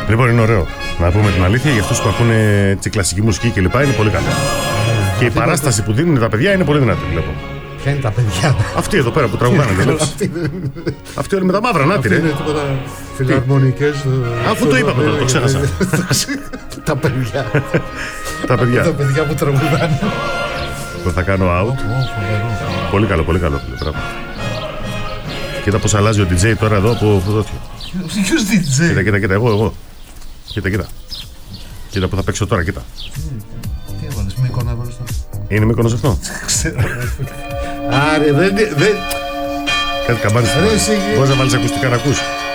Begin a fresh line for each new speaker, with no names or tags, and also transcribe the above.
Λοιπόν, είναι ωραίο. Να πούμε την αλήθεια, για αυτούς που ακούνε έτσι, κλασική μουσική κλπ. Είναι πολύ καλό. Και η παράσταση που δίνουν τα παιδιά είναι πολύ δυνατή, βλέπω.
Ποια είναι τα παιδιά?
Αυτοί εδώ πέρα που τραγουδάνε. Αυτοί όλοι με τα μαύρα, νάτι ρε.
Είναι τίποτα φιλαρμονικές.
Αφού το είπαμε τώρα, το ξέχασα.
Τα παιδιά.
Τα παιδιά.
Τα παιδιά που τραγουδάνε.
Το θα κάνω out. Πολύ καλό, πολύ καλό. Κοίτα πως αλλάζει ο DJ τώρα εδώ από τέτοιο.
Ποιος DJ?
Κοίτα, εγώ. Κοίτα. Κοίτα που θα παίξω τώρα, κοίτα.
Τι έβαλες, Μύκονο έβαλες τώρα?
Είναι Μύκονος αυτό?
Ξέρω. Άρε, δεν...
Κάτι καμπάνες. Μπορείς να βάλεις ακουστικά να ακούς.